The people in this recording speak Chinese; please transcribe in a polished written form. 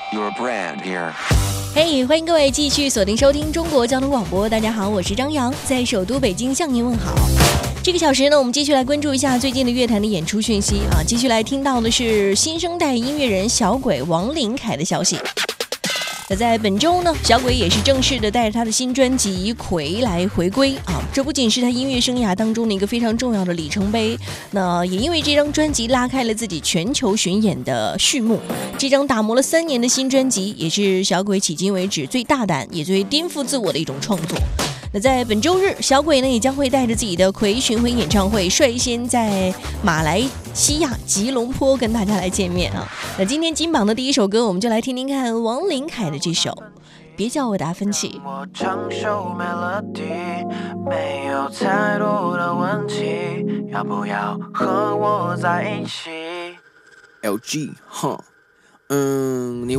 your brand here。 嘿，欢迎各位继续锁定收听中国交通广播。大家好，我是张扬，在首都北京向您问好。这个小时呢，我们继续来关注一下最近的乐坛的演出讯息啊。继续来听到的是新生代音乐人小鬼王琳凯的消息。那在本周呢，小鬼也是正式的带着他的新专辑《魁》来回归啊！这不仅是他音乐生涯当中的一个非常重要的里程碑，那也因为这张专辑拉开了自己全球巡演的序幕。这张打磨了3年的新专辑，也是小鬼迄今为止最大胆也最颠覆自我的一种创作。那在本周日，小鬼呢也将会带着自己的魁巡回演唱会，率先在马来西亚吉隆坡跟大家来见面啊。那今天金榜的第一首歌，我们就来听听看王琳凯的这首《别叫我达芬奇》。 我唱首 melody， 没有太多的问题，要不要和我在一起 ？LG， 你